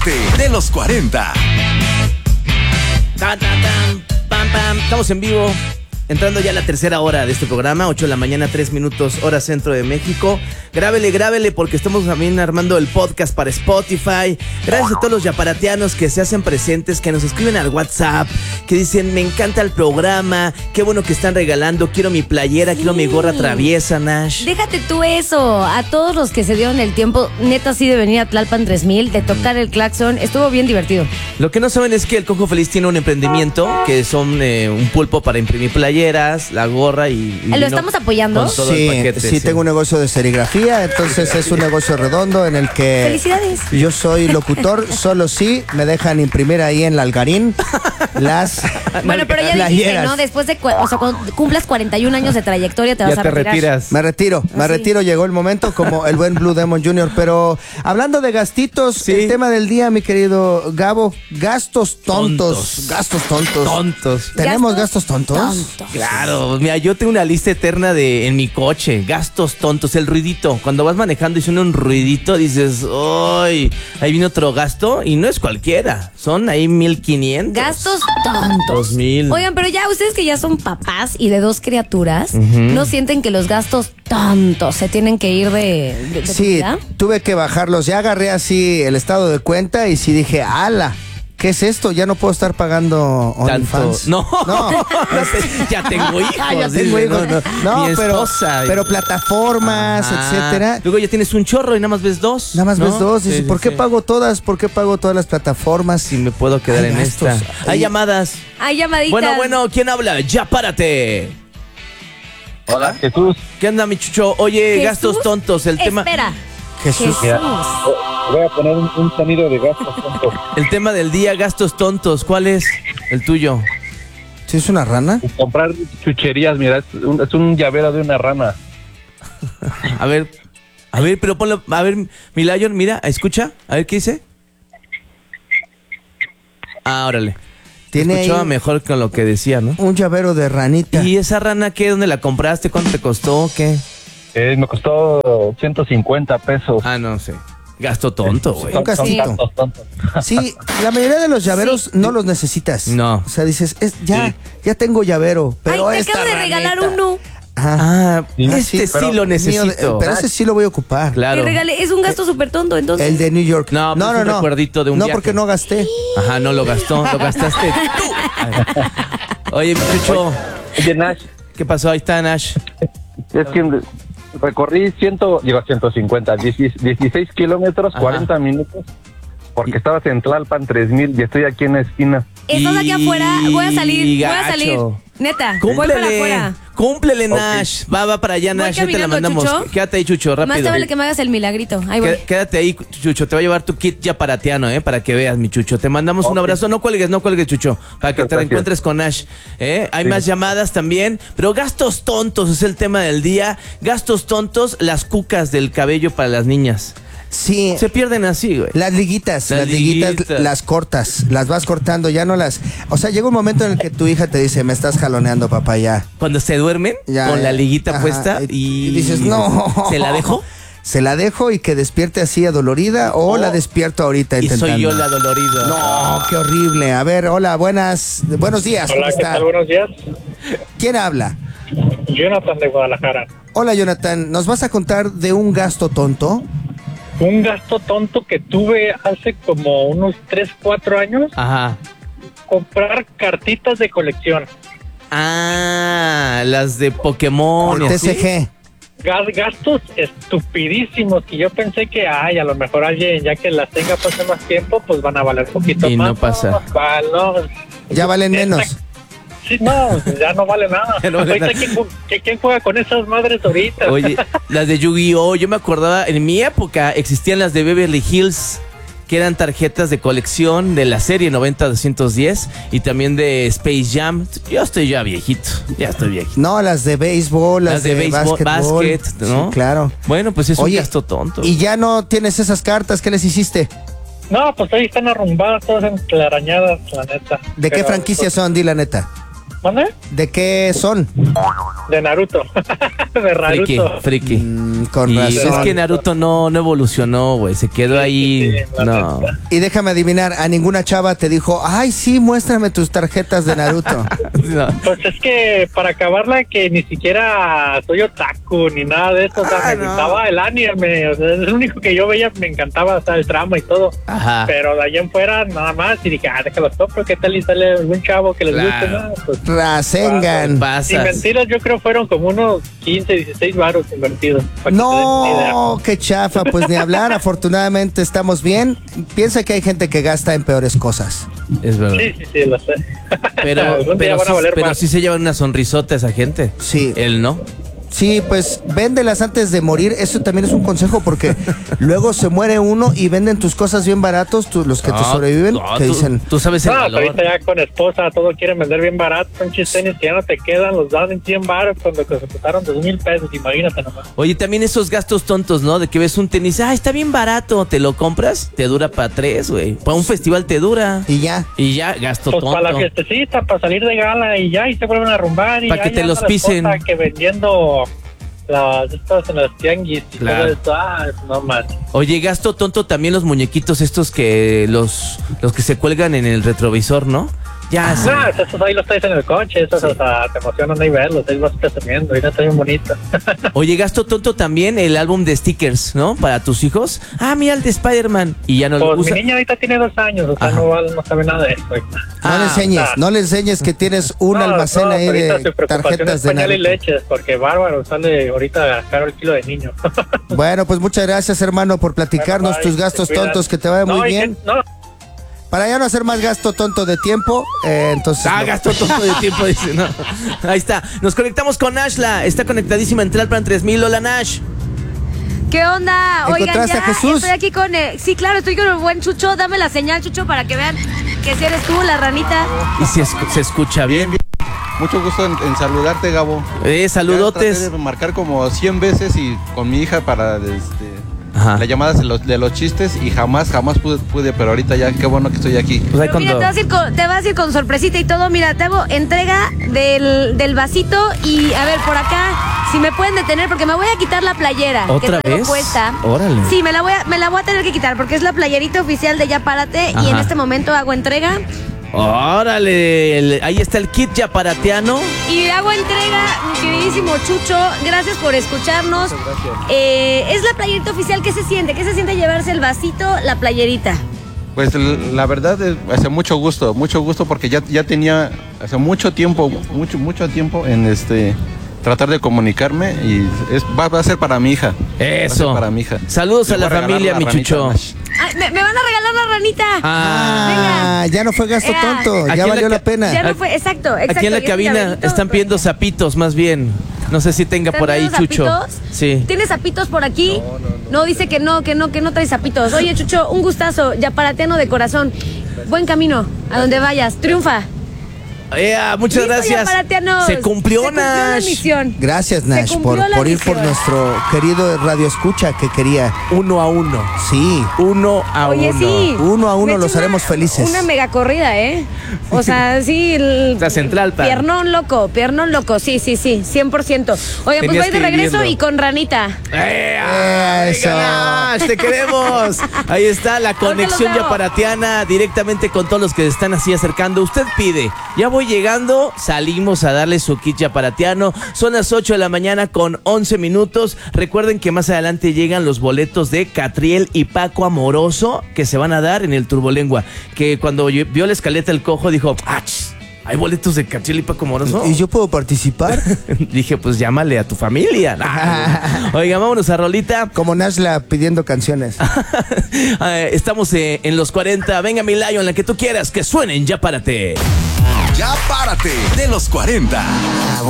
Párate de los 40. Tan, tan, tan, pam, pam. Estamos en vivo, entrando ya a la tercera hora de este programa, 8 de la mañana, 3 minutos, hora centro de México. Grábele, porque estamos también armando el podcast para Spotify. Gracias a todos los yaparateanos que se hacen presentes, que nos escriben al WhatsApp, que dicen, me encanta el programa, qué bueno que están regalando, quiero mi playera, quiero mi gorra traviesa, Nash. Déjate tú eso, a todos los que se dieron el tiempo, neta sí de venir a Tlalpan 3000, de tocar el claxon, estuvo bien divertido. Lo que no saben es que el Cojo Feliz tiene un emprendimiento, que son un pulpo para imprimir playeras, la gorra y ¿Lo estamos apoyando? Con todo el paquete, sí, tengo un negocio de serigrafía, entonces es un negocio redondo en el que... ¡Felicidades! Yo soy locutor, solo si me dejan imprimir ahí en la Algarín las Bueno, pero ya dijiste, ¿no? Después de, cuando cumplas 41 años de trayectoria te vas a retirar. Retiras. Me retiro, llegó el momento como el buen Blue Demon Jr. Pero hablando de gastitos, Sí. el tema del día, mi querido Gabo, gastos tontos. Tontos. ¿Tenemos gastos tontos? Claro, mira, yo tengo una lista eterna en mi coche, gastos tontos, el ruidito. Cuando vas manejando y suena un ruidito, dices, ¡ay! Ahí viene otro gasto y no es cualquiera, son ahí 1,500. Gastos tontos. 2,000. Oigan, pero ya ustedes que ya son papás y de 2 criaturas, ¿no sienten que los gastos tontos se tienen que ir de Sí, vida? tuve que bajarlos. Ya agarré así el estado de cuenta y sí dije, ¡ala! ¿Qué es esto? Ya no puedo estar pagando OnlyFans. No. Ya tengo hijos. Ya tengo dice, hijos. No, mi pero esposa. plataformas, etcétera. Luego ya tienes un chorro y nada más ves dos. Nada más ¿no? ves dos. Dices, Sí, ¿por qué sí. pago todas? ¿Por qué pago todas las plataformas? Si me puedo quedar Hay en gastos. esta. Hay llamadas. Hay llamaditas. Bueno, ¿quién habla? Ya párate. Hola, Jesús. ¿Qué onda, mi chucho? Oye, ¿Jesús? gastos tontos, el tema. Espera. Jesús. Mira, voy a poner un sonido de gastos tontos. El tema del día, gastos tontos. ¿Cuál es el tuyo? ¿Sí es una rana? Comprar chucherías, mira, es un llavero de una rana. A ver, pero ponlo. A ver, mi Lion, mira, escucha. A ver, ¿qué dice? Ah, órale. Tiene Escuchaba ahí mejor con lo que decía, ¿no? un llavero de ranita. ¿Y esa rana qué? ¿Dónde la compraste? ¿Cuánto te costó? ¿Qué? Me costó 150 pesos. Ah, no sé. Gasto tonto, güey. Un gastito. Gastos tontos. Sí, la mayoría de los llaveros no los necesitas. No. O sea, dices, ya tengo llavero, pero Ay, te esta acabo de regalar ranita. uno. Ajá. Ah, Sí, este sí pero lo mío, necesito. pero ese sí lo voy a ocupar. Claro. Te regalé. Es un gasto súper tonto, entonces. El de New York. No, pues es un recuerdito de un No, viaje. porque no gasté. Ajá, no lo gastó, lo gastaste tú. Oye, mi chucho, Oye, Nash, ¿qué pasó? Ahí está Nash. es que recorrí 150, 16 kilómetros, Ajá. 40 minutos, porque estabas en Tlalpan 3000 y estoy aquí en la esquina. Estás aquí afuera. Voy a salir. Gacho. Neta. Voy para afuera. Cúmplele, Nash. Va para allá, Voy Nash. Ya te la caminando, mandamos. Chucho. Quédate ahí, Chucho, Más rápido. te vale que me hagas el milagrito. Ahí voy. Quédate ahí, Chucho. Te va a llevar tu kit ya paratiano, para que veas, mi Chucho. Te mandamos un Ok. abrazo. No cuelgues, Chucho. Para que te Gracias. reencuentres con Nash. Hay Sí. más llamadas también. Pero gastos tontos es el tema del día. Gastos tontos, las cucas del cabello para las niñas. Sí. Se pierden así, güey. Las liguitas, las cortas, las vas cortando, ya no las... O sea, llega un momento en el que tu hija te dice, me estás jaloneando, papá, ya. Cuando se duermen Ya, con la liguita ajá, puesta y dices, no. ¿Se la dejo? Se la dejo y que despierte así adolorida o la despierto ahorita Y intentando. soy yo la dolorida. No, qué horrible. A ver, hola, buenos días. ¿cómo Hola, ¿qué está? tal? Buenos días. ¿Quién habla? Jonathan de Guadalajara. Hola, Jonathan. ¿Nos vas a contar de un gasto tonto? Un gasto tonto que tuve hace como unos 3, 4 años, Ajá. comprar cartitas de colección. Ah, las de Pokémon. El y así. TCG. Gastos estupidísimos que yo pensé que, a lo mejor alguien ya que las tenga pase más tiempo, pues van a valer poquito Y más. no pasa. Ya valen menos. Sí, no, ya no vale nada. Ya no vale Ahorita, nada. ¿quién juega con esas madres ahorita? Oye, las de Yu-Gi-Oh! Yo me acordaba, en mi época existían las de Beverly Hills, que eran tarjetas de colección de la serie 90-210 y también de Space Jam. Yo estoy ya viejito. No, las de béisbol, las de béisbol, básquetbol. básquet, ¿no? Sí, claro. Bueno, pues es Oye, un gasto tonto. Y ya no tienes esas cartas, ¿qué les hiciste? No, pues ahí están arrumbadas, todas entelarañadas, la neta. ¿De qué Pero, franquicia son? Di la neta. ¿Mande? ¿De qué son? De Naruto. De Naruto. Friki. Con Y razón. es que Naruto no evolucionó, güey. Se quedó ahí. sí, la No. neta. Y déjame adivinar, a ninguna chava te dijo, ay, sí, muéstrame tus tarjetas de Naruto. No. Pues es que para acabarla que ni siquiera soy otaku ni nada de eso, o sea, me gustaba el anime, o sea, es lo único que yo veía, me encantaba, o sea, el trama y todo, Ajá. pero de ahí en fuera nada más, y dije, déjalos compro, ¿qué tal y sale algún chavo que les guste? Claro. No, pues, Rasengan. sin Pasas. mentiras, yo creo fueron como unos 15, 16 varos invertidos. para que se den una idea. No, qué chafa, pues ni hablar, afortunadamente estamos bien. Piensa que hay gente que gasta en peores cosas. Es verdad. Sí, lo sé. Pero, Algún día van a valer más. sí se llevan una sonrisota esa gente. Sí. Él no. Sí, pues véndelas antes de morir, eso también es un consejo porque luego se muere uno y venden tus cosas bien baratos, los que te sobreviven, que dicen, Tú sabes el No, valor. ahorita ya con esposa todo quieren vender bien barato, son tenis que ya no te quedan, los dan en 100 baros cuando se costaron 2,000 pesos, imagínate nomás. Oye, también esos gastos tontos, ¿no? De que ves un tenis, está bien barato, te lo compras, te dura para 3, güey. Para un festival te dura. y ya. Y ya, gasto Pues tonto. para la fiestecita, para salir de gala y ya, y se vuelven a arrumbar y Pa' que ya te anda los la pisen. esposa que vendiendo estas en las tianguis y Claro. todo esto, no más. Oye, gasto tonto también los muñequitos estos que los que se cuelgan en el retrovisor, ¿no? Ya, sí. Esos ahí los traes en el coche, esos hasta te emocionan ahí verlos, ahí vas presumiendo, y no está bien bonito. Oye, gasto tonto también el álbum de stickers, ¿no? Para tus hijos. Mira el de Spider-Man. Y ya no lo Pues usa. mi niña ahorita tiene 2 años, o sea, Ajá. no sabe nada de eso. No le enseñes que tienes un almacén ahí ahorita de su preocupación tarjetas es de pañal y Naruto. leches, porque bárbaro, sale ahorita caro el kilo de niño. Bueno, pues muchas gracias, hermano, por platicarnos Bueno, tus bye, gastos te cuidas. tontos, que te vaya No, muy y bien. que- no, Para ya no hacer más gasto tonto de tiempo, entonces... no. Gasto tonto de tiempo, dice, ¿no? Ahí está. Nos conectamos con Nashla. Está conectadísima en Tlalpan 3000. Hola, Nash. ¿Qué onda? Oigan, ¿Encontraste ya a Jesús? estoy aquí con... sí, claro, estoy con el buen Chucho. Dame la señal, Chucho, para que vean que si eres tú, la ranita. Y se escucha bien. Mucho gusto en saludarte, Gabo. Ya Saludotes. traté de marcar como 100 veces y con mi hija para Ajá. las llamadas de los chistes y jamás pude, pero ahorita ya, qué bueno que estoy aquí. Pues ahí Pero mira, cuando... te vas a ir con sorpresita y todo. Mira, te hago entrega del vasito. Y a ver, por acá, si me pueden detener, porque me voy a quitar la playera. ¿Otra que traigo vez? puesta. Órale. Sí, me la voy a tener que quitar porque es la playerita oficial de Ya Párate. Y en Ajá. este momento hago entrega. Órale, ahí está el kit yaparateano. Y le hago entrega, mi queridísimo Chucho. Gracias por escucharnos. Es la playerita oficial. ¿Qué se siente? ¿Qué se siente llevarse el vasito, la playerita? Pues la verdad, hace mucho gusto porque ya tenía hace mucho tiempo en tratar de comunicarme y va a ser para mi hija. Va a ser Eso. para mi hija. Saludos Le a la voy regalar familia, la mi ranita, Chucho. Nash. Ay, me van a regalar la ranita. Ah, ya no fue gasto tonto, Aquí ya en valió la la pena. Ya no fue, exacto. Aquí en la y ese cabina llaverito, están pidiendo pues, zapitos, más bien. No sé si tenga ¿están por ahí, pidiendo Chucho. zapitos? Sí. ¿Tienes zapitos por aquí? No, dice que no trae zapitos. Oye, Chucho, un gustazo, yaparateano de corazón. Buen camino, a donde vayas. Triunfa. Muchas Listo, gracias. yaparateanos. Se cumplió, la Nash. misión. Gracias, Se Nash, cumplió la por ir por misión. nuestro querido Radio Escucha que quería. 1 a 1. Sí, 1 a 1. Oye, sí. 1 a 1 Me los eché haremos felices. Una mega corrida, ¿eh? O sea, sí. La Central, pan. Piernón loco, sí, 100%. Oye, pues Tenías voy de que regreso vivirlo. y con ranita. Eso. Nash, te queremos. Ahí está la conexión los veo. yaparatiana directamente con todos los que se están así acercando. Usted pide, ya voy llegando, salimos a darle su kit yaparatiano. Son las 8 de la mañana con 11 minutos. Recuerden que más adelante llegan los boletos de Catriel y Paco Amoroso que se van a dar en el Turbolengua. Que cuando vio la escaleta el cojo dijo, ¿hay boletos de Catriel y Paco Amoroso? ¿Y yo puedo participar? Dije, pues llámale a tu familia. Oiga, vámonos a rolita. Como Nashla pidiendo canciones. Estamos en los 40. Venga, mi Lion, la que tú quieras, que suenen, ya párate. Ya párate de los 40.